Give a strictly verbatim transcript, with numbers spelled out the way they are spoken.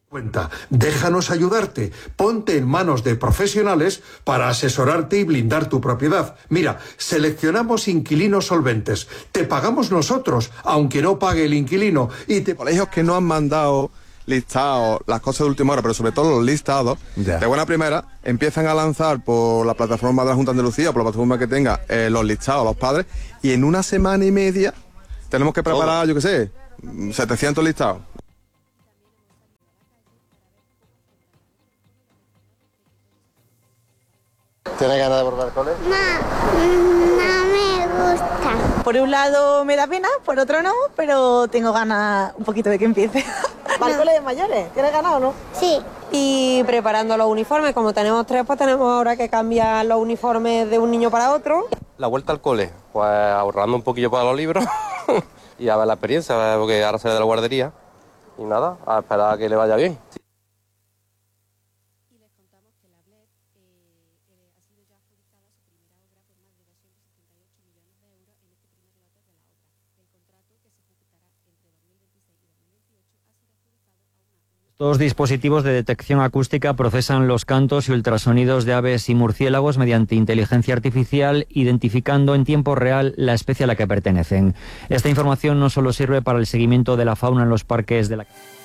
Cuenta, déjanos ayudarte, ponte en manos de profesionales para asesorarte y blindar tu propiedad. Mira, seleccionamos inquilinos solventes, te pagamos nosotros, aunque no pague el inquilino, y te... Colegios que no han mandado listados, las cosas de última hora, pero sobre todo los listados, ya. De buena primera, empiezan a lanzar por la plataforma de la Junta de Andalucía, por la plataforma que tenga, eh, los listados, los padres, y en una semana y media tenemos que preparar, oh. yo qué sé, setecientos listados. ¿Tienes ganas de volver al cole? No, no me gusta. Por un lado me da pena, por otro no, pero tengo ganas un poquito de que empiece. ¿Va al cole de mayores? ¿Tienes ganas o no? Sí. Y preparando los uniformes, como tenemos tres, pues tenemos ahora que cambiar los uniformes de un niño para otro. La vuelta al cole, pues ahorrando un poquillo para los libros y a ver la experiencia, porque ahora sale de la guardería y nada, a esperar a que le vaya bien. Dos dispositivos de detección acústica procesan los cantos y ultrasonidos de aves y murciélagos mediante inteligencia artificial, identificando en tiempo real la especie a la que pertenecen. Esta información no solo sirve para el seguimiento de la fauna en los parques de la...